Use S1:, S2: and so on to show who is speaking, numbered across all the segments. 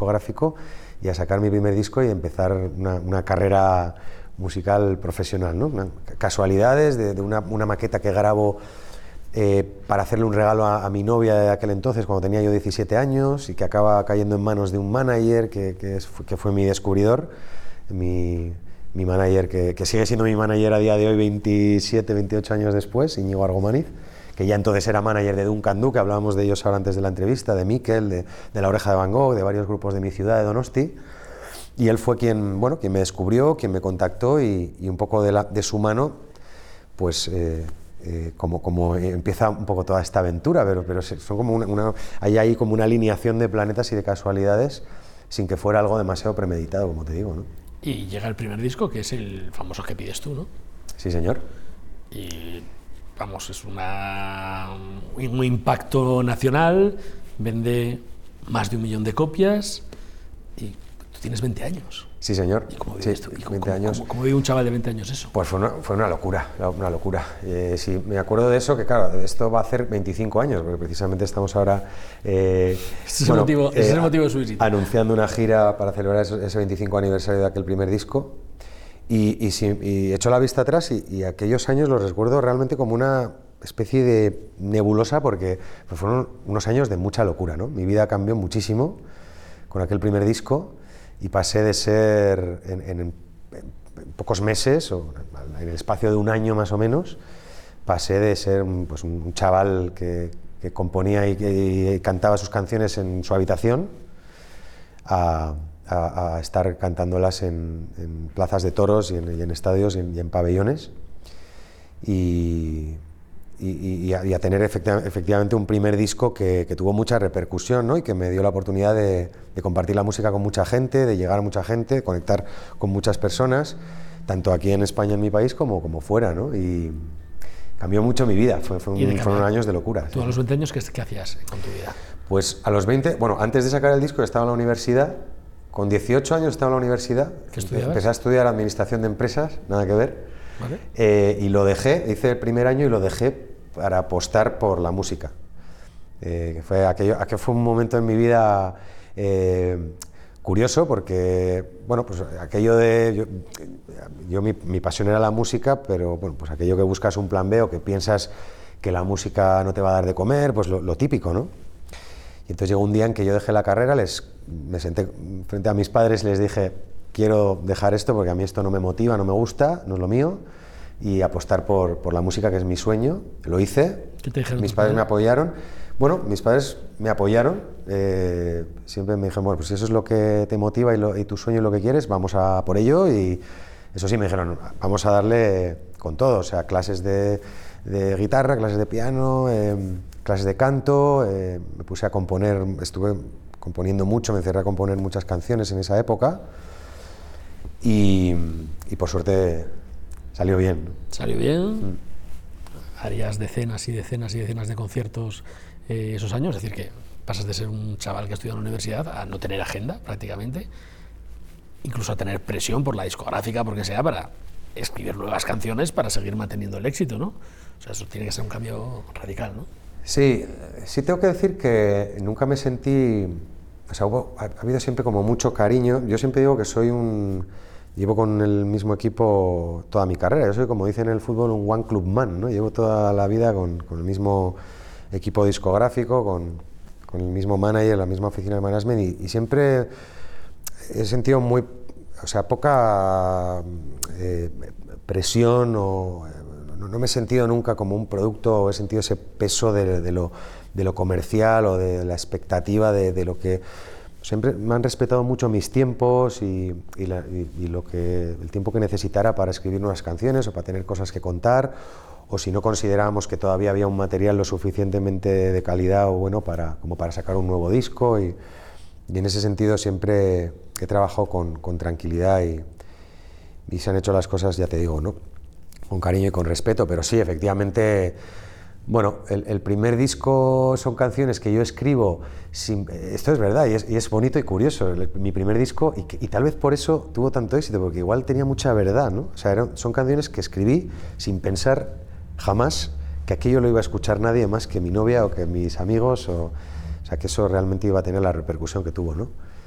S1: discográfico y a sacar mi primer disco y empezar una carrera musical profesional, ¿no? Casualidades de una maqueta que grabo para hacerle un regalo a mi novia de aquel entonces, cuando tenía yo 17 años, y que acaba cayendo en manos de un manager que fue mi descubridor, mi manager, que sigue siendo mi manager a día de hoy, 27, 28 años después, Íñigo Argomaniz, que ya entonces era manager de Duncan Du, que hablábamos de ellos ahora antes de la entrevista, de Miquel, de La Oreja de Van Gogh, de varios grupos de mi ciudad, de Donosti, y él fue quien me descubrió, quien me contactó, y un poco de su pues como empieza un poco toda esta aventura, pero son como hay ahí como una alineación de planetas y de casualidades sin que fuera algo demasiado premeditado, como te digo, ¿no?
S2: Y llega el primer disco, que es el famoso Que pides tú, ¿no?
S1: Sí, señor.
S2: Y vamos, es un impacto nacional, vende más de 1 millón de copias y tú tienes 20 años.
S1: Sí, señor.
S2: ¿Y cómo vives tú?
S1: 20 años.
S2: ¿Cómo vive un chaval de 20 años eso?
S1: Pues fue una locura, una locura. Sí, me acuerdo de eso, que claro, esto va a hacer 25 años, porque precisamente estamos ahora
S2: ese es el motivo de su visita.
S1: Anunciando una gira para celebrar ese 25 aniversario de aquel primer disco. Y echo la vista atrás y aquellos años los recuerdo realmente como una especie de nebulosa, porque pues fueron unos años de mucha locura, ¿no? Mi vida cambió muchísimo con aquel primer disco y pasé de ser en pocos meses, o en el espacio de 1 año más o menos, pasé de ser un chaval que componía y cantaba sus canciones en su habitación a estar cantándolas en plazas de toros y en estadios y en pabellones y a tener efectivamente un primer disco que tuvo mucha repercusión, ¿no? Y que me dio la oportunidad de compartir la música con mucha gente, de llegar a mucha gente, conectar con muchas personas, tanto aquí en España, en mi país, como fuera, ¿no? Y cambió mucho mi vida, fueron años de locura.
S2: ¿Tú a los 20 años qué hacías con tu vida?
S1: Pues a los 20, antes de sacar el disco estaba en la universidad. Con 18 años estaba en la universidad.
S2: ¿Qué estudiabas?
S1: Empecé a estudiar administración de empresas, nada que ver.
S2: ¿Vale?
S1: Y lo dejé, hice el primer año y lo dejé para apostar por la música. Aquello fue un momento en mi vida curioso, porque, pues aquello de... Mi pasión era la música, pero pues aquello que buscas un plan B o que piensas que la música no te va a dar de comer, pues lo típico, ¿no? Y entonces llegó un día en que yo dejé la carrera, me senté frente a mis padres y les dije: quiero dejar esto porque a mí esto no me motiva, no me gusta, no es lo mío, y apostar por la música, que es mi sueño. Lo hice.
S2: ¿Qué te dijeron?
S1: Mis padres me apoyaron. Mis padres me apoyaron, siempre me dijeron: pues si eso es lo que te motiva y tu sueño es lo que quieres, vamos a por ello. Y eso sí, me dijeron: vamos a darle con todo, o sea, clases de guitarra, clases de piano, clases de canto, me puse a componer, estuve componiendo mucho, me encerré a componer muchas canciones en esa época y por suerte salió bien.
S2: ¿Salió bien? Harías decenas y decenas y decenas de conciertos esos años, es decir, que pasas de ser un chaval que ha estudiado en la universidad a no tener agenda prácticamente, incluso a tener presión por la discográfica, porque sea, para escribir nuevas canciones para seguir manteniendo el éxito, ¿no? O sea, eso tiene que ser un cambio radical, ¿no?
S1: Sí tengo que decir que nunca me sentí... O sea, ha habido siempre como mucho cariño. Yo siempre digo que llevo con el mismo equipo toda mi carrera. Yo soy, como dicen en el fútbol, un one club man, ¿no? Llevo toda la vida con el mismo equipo discográfico, con el mismo manager, la misma oficina de management, y siempre he sentido poca presión, no me he sentido nunca como un producto, he sentido ese peso de lo comercial o de la expectativa de lo que... Siempre me han respetado mucho mis tiempos y el tiempo que necesitara para escribir nuevas canciones o para tener cosas que contar, o si no considerábamos que todavía había un material lo suficientemente de calidad o bueno como para sacar un nuevo disco, y en ese sentido siempre he trabajado con tranquilidad y se han hecho las cosas, ya te digo, ¿no? Con cariño y con respeto, pero sí, efectivamente, el primer disco son canciones que yo escribo, esto es verdad y es bonito y curioso, mi primer disco, y tal vez por eso tuvo tanto éxito, porque igual tenía mucha verdad, ¿no? O sea, son canciones que escribí sin pensar jamás que aquello lo iba a escuchar nadie más que mi novia o que mis amigos, o sea, que eso realmente iba a tener la repercusión que tuvo, ¿no?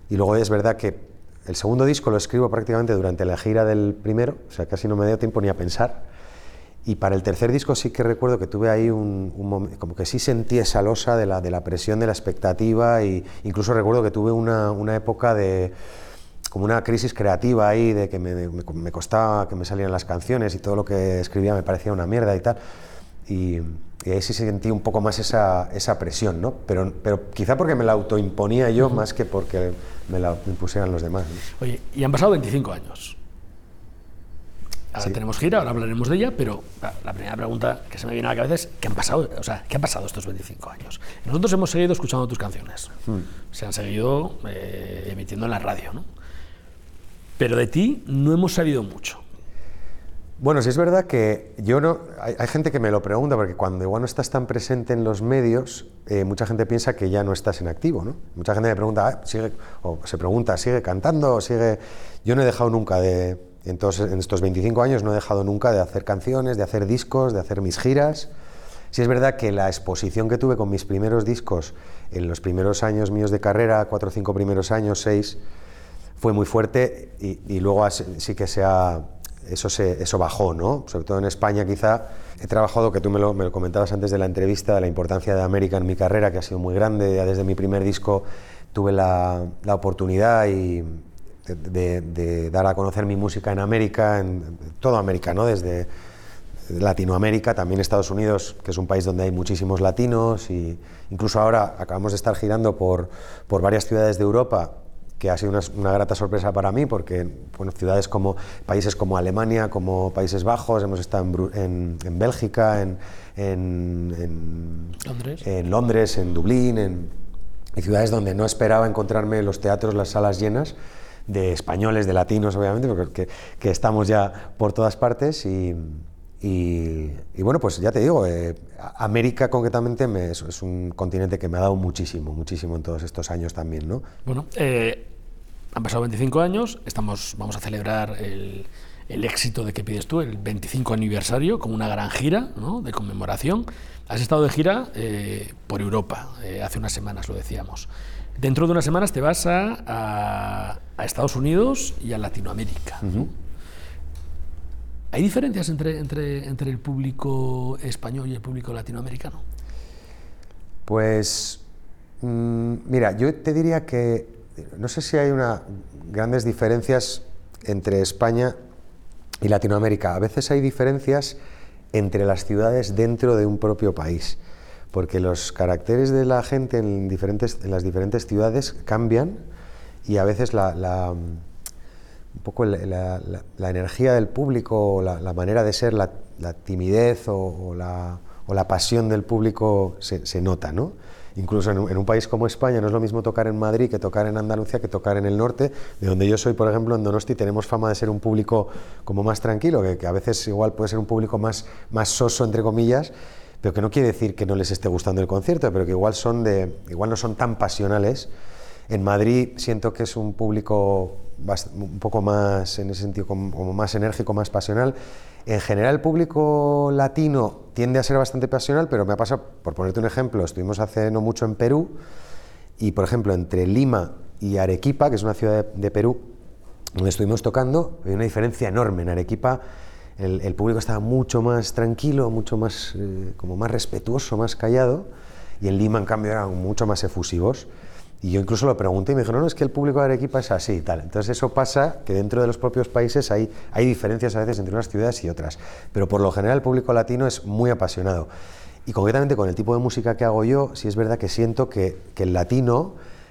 S1: Y luego es verdad que el segundo disco lo escribo prácticamente durante la gira del primero, o sea, casi no me dio tiempo ni a pensar. Y para el tercer disco sí que recuerdo que tuve ahí un momento, como que sí sentí esa losa de la presión, de la expectativa, y incluso recuerdo que tuve una época de como una crisis creativa ahí, de que me costaba que me salieran las canciones y todo lo que escribía me parecía una mierda y tal. Y ahí sí sentí un poco más esa presión, ¿no? Pero quizá porque me la autoimponía yo más que porque me la impusieran los demás, ¿no?
S2: Oye, y han pasado 25 años. Ahora tenemos gira, ahora hablaremos de ella, pero la primera pregunta que se me viene a la cabeza es ¿qué han pasado? O sea, ¿qué ha pasado estos 25 años? Nosotros hemos seguido escuchando tus canciones, se han seguido emitiendo en la radio, ¿no? Pero de ti no hemos sabido mucho.
S1: Bueno, sí es verdad que yo no... Hay gente que me lo pregunta, porque cuando igual no estás tan presente en los medios, mucha gente piensa que ya no estás en activo, ¿no? Mucha gente me pregunta, se pregunta, ¿sigue cantando o sigue...? Yo no he dejado nunca de... Entonces, en estos 25 años no he dejado nunca de hacer canciones, de hacer discos, de hacer mis giras. Sí es verdad que la exposición que tuve con mis primeros discos en los primeros años míos de carrera, 4 o 5 primeros años, 6, fue muy fuerte y luego sí que eso bajó, ¿no? Sobre todo en España quizá. He trabajado, que tú me lo comentabas antes de la entrevista, de la importancia de América en mi carrera, que ha sido muy grande. Ya desde mi primer disco tuve la oportunidad de dar a conocer mi música en América, en toda América, ¿no? Desde Latinoamérica, también Estados Unidos, que es un país donde hay muchísimos latinos, y incluso ahora acabamos de estar girando por varias ciudades de Europa, que ha sido una grata sorpresa para mí, porque bueno, países como Alemania, como Países Bajos, hemos estado en Bélgica, en Londres, en Dublín, en ciudades donde no esperaba encontrarme los teatros, las salas llenas, de españoles, de latinos, obviamente, porque que estamos ya por todas partes. Y bueno, pues ya te digo, América concretamente es un continente que me ha dado muchísimo en todos estos años también, ¿no?
S2: Bueno, han pasado 25 años, vamos a celebrar el éxito de ¿Qué pides tú?, el 25 aniversario, como una gran gira, ¿no?, de conmemoración. Has estado de gira por Europa, hace unas semanas lo decíamos. Dentro de unas semanas te vas a Estados Unidos y a Latinoamérica, ¿no? ¿Hay diferencias entre el público español y el público latinoamericano?
S1: Pues, mira, yo te diría que no sé si hay grandes diferencias entre España y Latinoamérica. A veces hay diferencias entre las ciudades dentro de un propio país, porque los caracteres de la gente en las diferentes ciudades cambian, y a veces un poco la energía del público, la manera de ser, la timidez o la pasión del público se nota, ¿no? Incluso en un país como España no es lo mismo tocar en Madrid que tocar en Andalucía, que tocar en el norte, de donde yo soy, por ejemplo, en Donosti tenemos fama de ser un público como más tranquilo, que a veces igual puede ser un público más soso, entre comillas, pero que no quiere decir que no les esté gustando el concierto, pero que igual no son tan pasionales. En Madrid siento que es un público un poco más, en ese sentido, como más enérgico, más pasional. En general, el público latino tiende a ser bastante pasional, pero me ha pasado, por ponerte un ejemplo, estuvimos hace no mucho en Perú, y por ejemplo, entre Lima y Arequipa, que es una ciudad de Perú, donde estuvimos tocando, hay una diferencia enorme. En Arequipa el público estaba mucho más tranquilo, mucho más, como más respetuoso, más callado, y en Lima, en cambio, eran mucho más efusivos. Y yo incluso lo pregunté y me dijeron, no, es que el público de Arequipa es así y tal. Entonces eso pasa, que dentro de los propios países hay diferencias a veces entre unas ciudades y otras, pero por lo general el público latino es muy apasionado. Y concretamente con el tipo de música que hago yo, sí es verdad que siento que el latino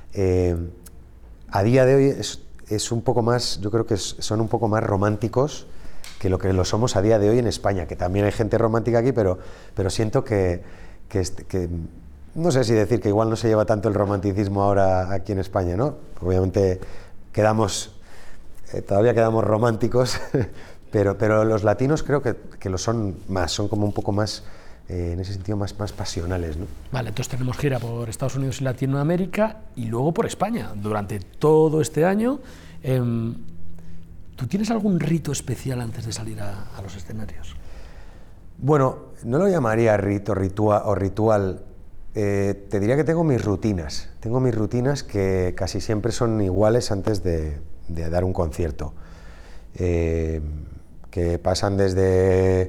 S1: a día de hoy es un poco más, yo creo que son un poco más románticos que lo somos a día de hoy en España, que también hay gente romántica aquí, pero siento que no sé si decir que igual no se lleva tanto el romanticismo ahora aquí en España, ¿no? Obviamente todavía quedamos románticos, pero los latinos creo que lo son más, son como un poco más, en ese sentido, más pasionales, ¿no?
S2: Vale, entonces tenemos gira por Estados Unidos y Latinoamérica y luego por España durante todo este año. ¿Tú tienes algún rito especial antes de salir a los escenarios?
S1: Bueno, no lo llamaría rito, ritual. Te diría que tengo mis rutinas. Tengo mis rutinas que casi siempre son iguales antes de dar un concierto. Que pasan desde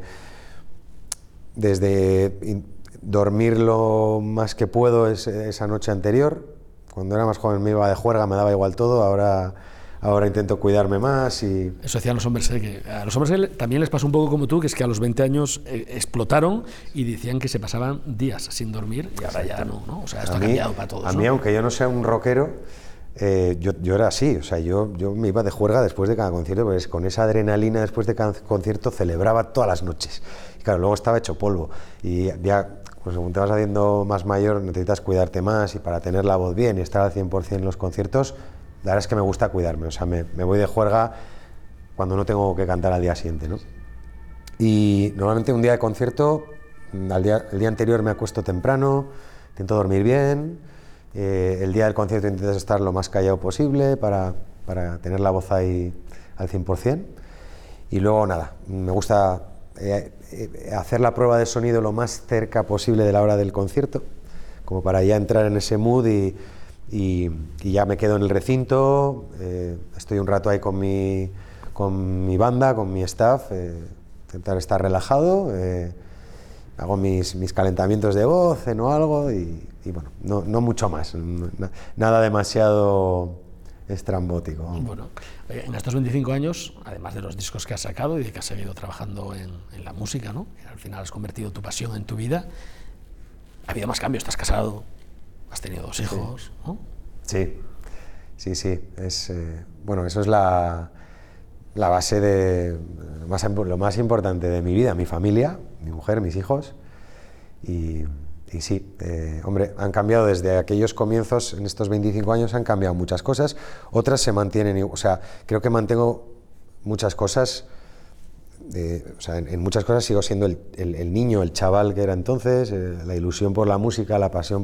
S1: dormir lo más que puedo esa noche anterior. Cuando era más joven me iba de juerga, me daba igual todo. Ahora intento cuidarme más y...
S2: Eso hacían los hombres G, que a los hombres G también les pasó un poco como tú, que es que a los 20 años explotaron y decían que se pasaban días sin dormir y ahora ya no, ¿no? O sea, esto ha cambiado para todos.
S1: A mí, ¿no? Aunque yo no sea un rockero, yo era así, o sea, yo me iba de juerga después de cada concierto, pues con esa adrenalina después de cada concierto celebraba todas las noches. Y claro, luego estaba hecho polvo y ya, pues según te vas haciendo más mayor, necesitas cuidarte más y para tener la voz bien y estar al 100% en los conciertos, la verdad es que me gusta cuidarme, o sea, me voy de juerga cuando no tengo que cantar al día siguiente, ¿no? Y normalmente un día de concierto, el día anterior me acuesto temprano, intento dormir bien, el día del concierto intento estar lo más callado posible para tener la voz ahí al 100%. Y luego nada, me gusta hacer la prueba de sonido lo más cerca posible de la hora del concierto, como para ya entrar en ese mood y ya me quedo en el recinto, estoy un rato ahí con mi banda, con mi staff, intentar estar relajado, hago mis calentamientos de voz, ceno algo y bueno, no mucho más, nada demasiado estrambótico.
S2: Bueno, en estos 25 años, además de los discos que has sacado y de que has seguido trabajando en la música, ¿no? Que al final has convertido tu pasión en tu vida, ha habido más cambios, estás casado, has tenido 2 hijos, ¿no?
S1: Sí. Bueno, eso es la base de lo más importante de mi vida, mi familia, mi mujer, mis hijos. Y sí, hombre, han cambiado desde aquellos comienzos, en estos 25 años han cambiado muchas cosas, otras se mantienen, o sea, creo que mantengo muchas cosas, o sea, en muchas cosas sigo siendo el niño, el chaval que era entonces, la ilusión por la música, la pasión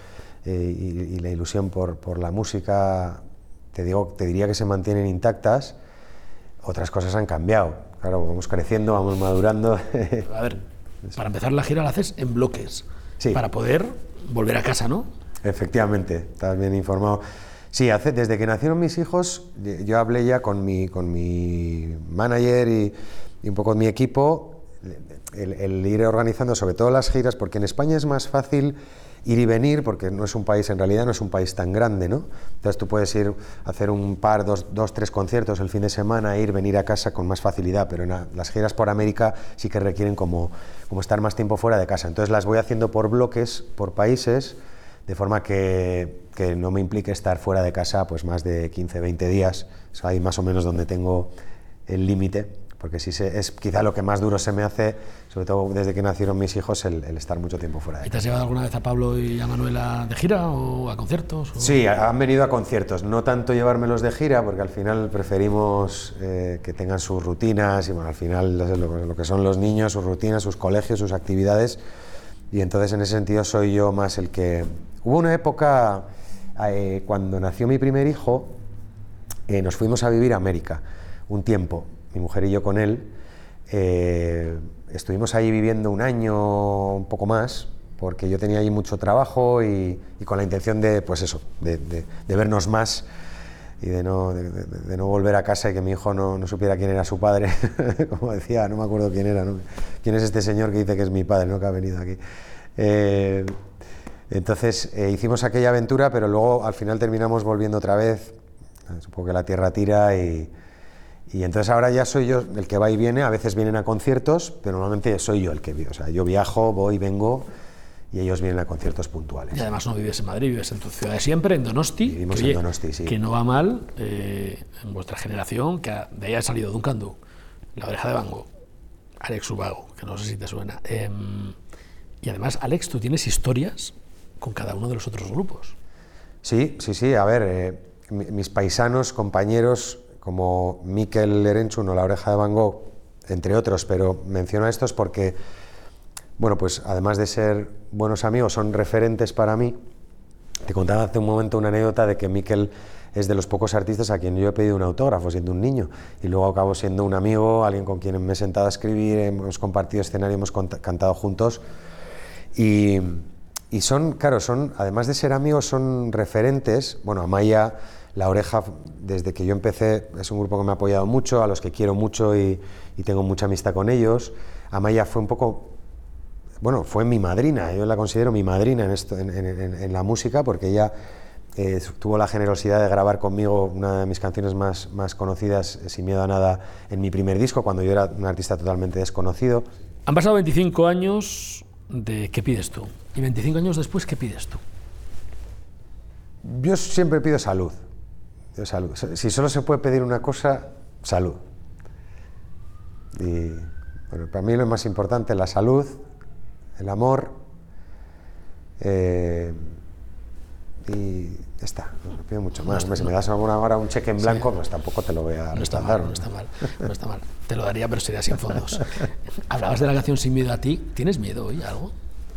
S1: y la ilusión por la música, te diría que se mantienen intactas. Otras cosas han cambiado, claro, vamos creciendo, vamos madurando.
S2: A ver, para empezar la gira la haces en bloques,
S1: sí,
S2: para poder volver a casa, ¿no?
S1: Efectivamente, estás bien informado. Sí, desde que nacieron mis hijos, yo hablé ya con mi manager y un poco con mi equipo, el ir organizando sobre todo las giras, porque en España es más fácil ir y venir, porque no es un país, en realidad no es un país tan grande, ¿no? Entonces tú puedes ir a hacer un par, dos, 3 conciertos el fin de semana, venir a casa con más facilidad, pero las giras por América sí que requieren como estar más tiempo fuera de casa. Entonces las voy haciendo por bloques, por países, de forma que no me implique estar fuera de casa pues más de 15, 20 días, es ahí más o menos donde tengo el límite, porque sí es quizá lo que más duro se me hace, sobre todo desde que nacieron mis hijos, el estar mucho tiempo fuera de casa.
S2: ¿Y te has llevado alguna vez a Pablo y a Manuela de gira o a conciertos?
S1: Sí, han venido a conciertos, no tanto llevármelos de gira, porque al final preferimos que tengan sus rutinas y bueno, al final lo que son los niños, sus rutinas, sus colegios, sus actividades, y entonces en ese sentido soy yo más el que... Hubo una época, cuando nació mi primer hijo, nos fuimos a vivir a América un tiempo, mi mujer y yo con él, estuvimos ahí viviendo un año, un poco más, porque yo tenía ahí mucho trabajo y con la intención de, pues eso, de vernos más y de no volver a casa y que mi hijo no supiera quién era su padre, como decía, no me acuerdo quién era, ¿no? ¿Quién es este señor que dice que es mi padre, ¿no? Que ha venido aquí? Entonces hicimos aquella aventura, pero luego al final terminamos volviendo otra vez, supongo que la tierra tira y entonces ahora ya soy yo el que va y viene, a veces vienen a conciertos, pero normalmente soy yo el que vive, o sea, yo viajo, voy, vengo y ellos vienen a conciertos puntuales.
S2: Y además no vives en Madrid, vives en tu ciudad de siempre, en Donosti.
S1: Vivimos en Donosti, sí.
S2: Que no va mal en vuestra generación, que de ahí ha salido Duncan Du, La Oreja de Van Gogh, Alex Ubago, que no sé si te suena. Y además, Alex, tú tienes historias con cada uno de los otros grupos.
S1: Sí, a ver, mis paisanos, compañeros, como Mikel Erentzun o La Oreja de Van Gogh, entre otros, pero menciono a estos porque, bueno, pues además de ser buenos amigos, son referentes para mí. Te contaba hace un momento una anécdota de que Mikel es de los pocos artistas a quien yo he pedido un autógrafo siendo un niño y luego acabo siendo un amigo, alguien con quien me he sentado a escribir, hemos compartido escenario, hemos cantado juntos y Y claro, además de ser amigos, son referentes. Bueno, Amaya, La Oreja, desde que yo empecé, es un grupo que me ha apoyado mucho, a los que quiero mucho y tengo mucha amistad con ellos. Amaya fue un poco, bueno, fue mi madrina, yo la considero mi madrina en la música, porque ella tuvo la generosidad de grabar conmigo una de mis canciones más conocidas, Sin Miedo a Nada, en mi primer disco, cuando yo era un artista totalmente desconocido.
S2: Han pasado 25 años de ¿qué pides tú? Y 25 años después, ¿qué pides tú?
S1: Yo siempre pido salud. Si solo se puede pedir una cosa, salud. Y bueno, para mí lo más importante es la salud, el amor, y ya está, no pido mucho más. Si me das ahora un cheque en blanco, pues tampoco te lo voy a respaldar.
S2: No está mal. Te lo daría, pero sería sin fondos. Hablabas de la canción Sin Miedo a Ti. ¿Tienes miedo hoy a algo?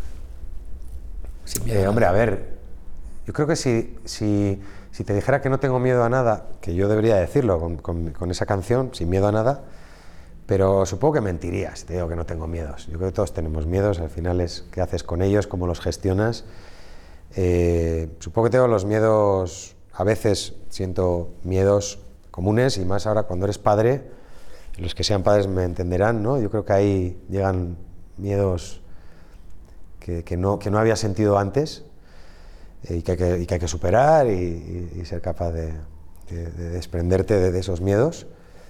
S2: Sin miedo
S1: hombre, a ver, yo creo que si te dijera que no tengo miedo a nada, que yo debería decirlo con esa canción, Sin Miedo a Nada, pero supongo que mentiría si te digo que no tengo miedos. Yo creo que todos tenemos miedos, al final es qué haces con ellos, cómo los gestionas. Supongo que tengo los miedos, a veces siento miedos comunes, y más ahora cuando eres padre, los que sean padres me entenderán, ¿no? Yo creo que ahí llegan miedos que no había sentido antes, y que hay que superar y ser capaz de desprenderte de esos miedos.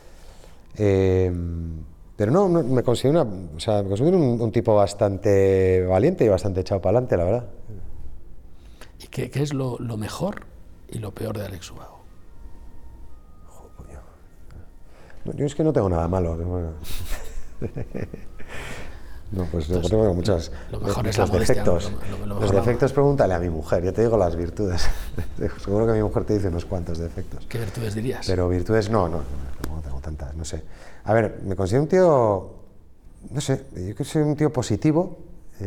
S1: Pero no, me considero un tipo bastante valiente y bastante echado para adelante, la verdad.
S2: ¿Y qué es lo mejor y lo peor de Alex Ubago?
S1: Yo es que no tengo nada malo. No, pues entonces, tengo muchos defectos. Los defectos pregúntale a mi mujer, yo te digo las virtudes. Seguro que mi mujer te dice unos cuantos defectos.
S2: ¿Qué virtudes dirías?
S1: Pero virtudes no tengo tantas, no sé. A ver, me considero un tío, no sé, yo creo que soy un tío positivo.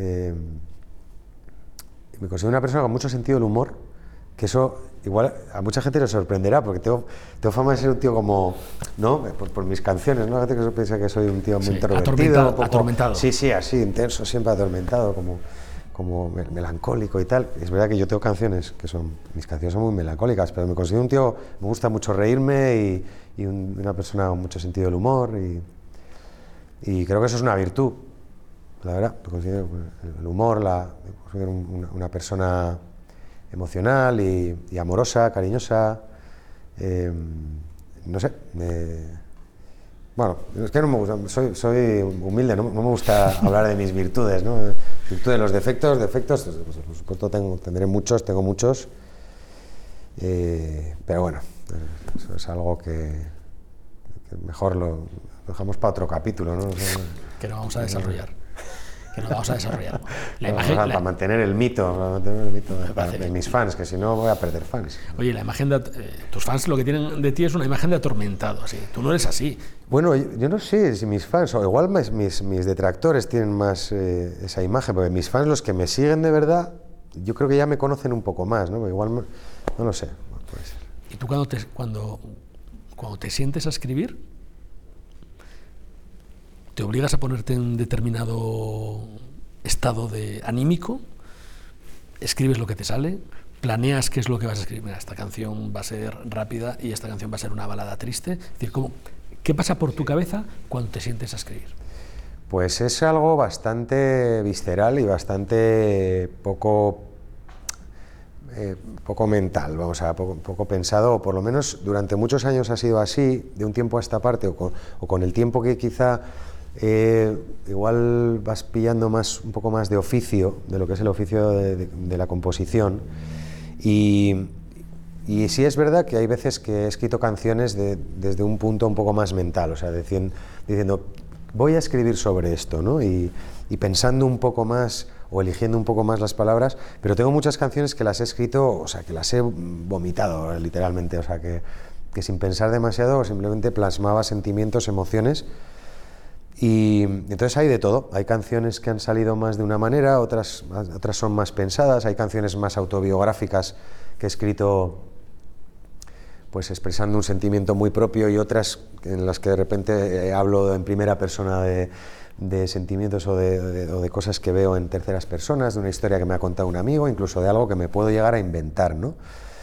S1: Me considero una persona con mucho sentido del humor, que eso igual a mucha gente le sorprenderá, porque tengo fama de ser un tío como, ¿no? Por mis canciones, ¿no? La gente que piensa que soy un tío muy introvertido.
S2: Atormentado.
S1: Sí, así, intenso, siempre atormentado, como melancólico y tal. Es verdad que yo tengo canciones mis canciones son muy melancólicas, pero me considero un tío, me gusta mucho reírme y una persona con mucho sentido del humor, y creo que eso es una virtud, la verdad. Me considero el humor, me considero una persona emocional y amorosa, cariñosa, no sé, bueno, es que no me gusta, soy humilde, no me gusta hablar de mis virtudes, ¿no? Virtudes, los defectos, pues, por supuesto tendré muchos, tengo muchos, pero bueno, eso es algo que mejor lo dejamos para otro capítulo, ¿no?
S2: Que no vamos a desarrollar.
S1: Para mantener el mito, de mis fans, que si no voy a perder fans.
S2: Oye, la imagen tus fans lo que tienen de ti es una imagen de atormentado, así. Tú no eres así.
S1: Bueno, yo no sé si mis fans, o igual mis detractores tienen más esa imagen, porque mis fans, los que me siguen de verdad, yo creo que ya me conocen un poco más, ¿no? Igual no lo sé, puede ser.
S2: ¿Y tú cuando te sientes a escribir, te obligas a ponerte en determinado estado anímico, escribes lo que te sale, planeas qué es lo que vas a escribir? Mira, esta canción va a ser rápida y esta canción va a ser una balada triste. Es decir, ¿qué pasa por tu cabeza cuando te sientes a escribir?
S1: Pues es algo bastante visceral y bastante poco mental, poco pensado, o por lo menos durante muchos años ha sido así, de un tiempo a esta parte, o con el tiempo que quizá igual vas pillando un poco más de oficio, de lo que es el oficio de la composición, y sí es verdad que hay veces que he escrito canciones desde un punto un poco más mental, o sea, diciendo voy a escribir sobre esto, ¿no? Y pensando un poco más o eligiendo un poco más las palabras, pero tengo muchas canciones que las he escrito, o sea, que las he vomitado literalmente, o sea, que sin pensar demasiado simplemente plasmaba sentimientos, emociones. Y entonces hay de todo, hay canciones que han salido más de una manera, otras son más pensadas, hay canciones más autobiográficas que he escrito pues expresando un sentimiento muy propio, y otras en las que de repente hablo en primera persona de sentimientos o de cosas que veo en terceras personas, de una historia que me ha contado un amigo, incluso de algo que me puedo llegar a inventar, ¿no?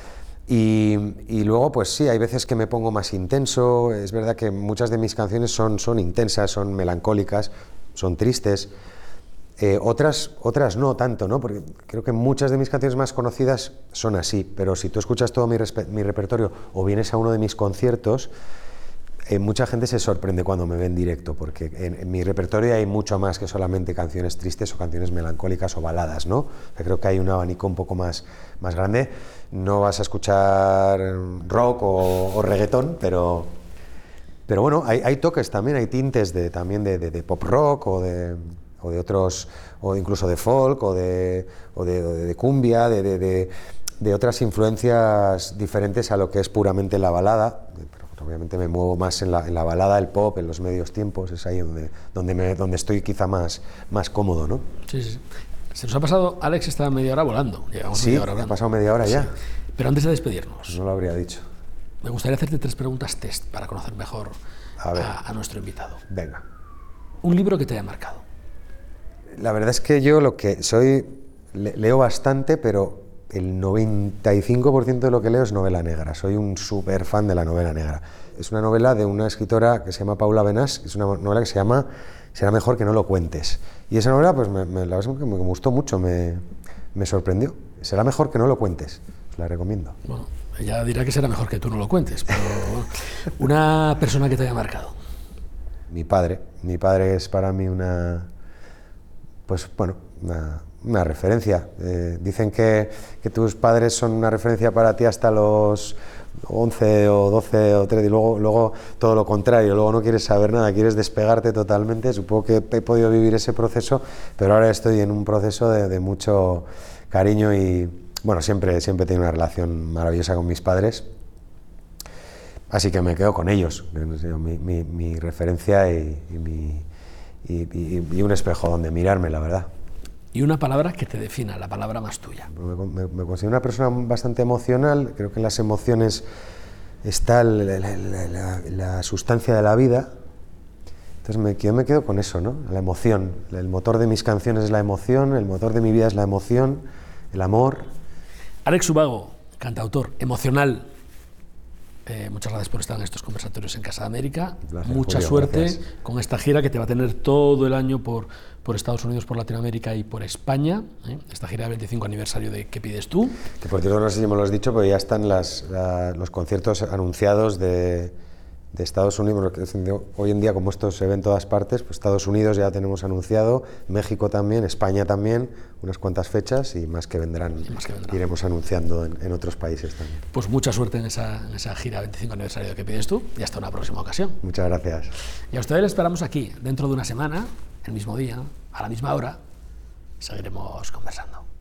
S1: Y luego, pues sí, hay veces que me pongo más intenso. Es verdad que muchas de mis canciones son intensas, son melancólicas, son tristes. Otras no tanto, ¿no? Porque creo que muchas de mis canciones más conocidas son así, pero si tú escuchas todo mi repertorio o vienes a uno de mis conciertos, mucha gente se sorprende cuando me ve en directo, porque en mi repertorio hay mucho más que solamente canciones tristes o canciones melancólicas o baladas, ¿no? Creo que hay un abanico un poco más grande. No vas a escuchar rock o reggaetón, pero bueno, hay toques también, hay tintes también de pop rock o de otros, o incluso de folk o de cumbia, de otras influencias diferentes a lo que es puramente la balada. Pero obviamente me muevo más en la balada, el pop, en los medios tiempos. Es ahí donde estoy quizá más cómodo, ¿no?
S2: Sí, sí. Se nos ha pasado, Alex, está media hora volando. Llevamos
S1: sí,
S2: media hora hablando.
S1: Ha pasado media hora ya.
S2: Sí. Pero antes de despedirnos,
S1: no lo habría dicho.
S2: Me gustaría hacerte 3 preguntas test para conocer mejor a nuestro invitado.
S1: Venga.
S2: Un libro que te haya marcado.
S1: La verdad es que yo lo que soy, leo bastante, pero el 95% de lo que leo es novela negra. Soy un súper fan de la novela negra. Es una novela de una escritora que se llama Paula Benás, que es una novela que se llama Será mejor que no lo cuentes. Y esa novela, pues la verdad es que me gustó mucho, me sorprendió. Será mejor que no lo cuentes, os la recomiendo.
S2: Bueno, ella dirá que será mejor que tú no lo cuentes, pero una persona que te haya marcado.
S1: Mi padre es para mí una referencia. Dicen que tus padres son una referencia para ti hasta los 11 o 12 o 13 y luego todo lo contrario, luego no quieres saber nada, quieres despegarte totalmente. Supongo que he podido vivir ese proceso, pero ahora estoy en un proceso de mucho cariño y bueno, siempre he tenido una relación maravillosa con mis padres, así que me quedo con ellos, mi referencia y un espejo donde mirarme, la verdad.
S2: Y una palabra que te defina, la palabra más tuya.
S1: Me considero una persona bastante emocional. Creo que en las emociones está la sustancia de la vida. Entonces yo me quedo con eso, ¿no? La emoción. El motor de mis canciones es la emoción, el motor de mi vida es la emoción, el amor.
S2: Alex Ubago, cantautor, emocional. Muchas gracias por estar en estos conversatorios en Casa de América.
S1: Gracias,
S2: mucha
S1: Julio,
S2: suerte
S1: gracias.
S2: Con esta gira que te va a tener todo el año por Estados Unidos, por Latinoamérica y por España. Esta gira del 25 aniversario de ¿Qué pides tú?
S1: Que por cierto, no sé si me lo has dicho, pero ya están los conciertos anunciados de Estados Unidos. Hoy en día, como esto se ve en todas partes, pues Estados Unidos ya tenemos anunciado, México también, España también, unas cuantas fechas y más que vendrán. Iremos anunciando en otros países también.
S2: Pues mucha suerte en esa gira 25 aniversario de ¿Qué pides tú? Y hasta una próxima ocasión.
S1: Muchas gracias.
S2: Y a ustedes les esperamos aquí, dentro de una semana, el mismo día, a la misma hora, seguiremos conversando.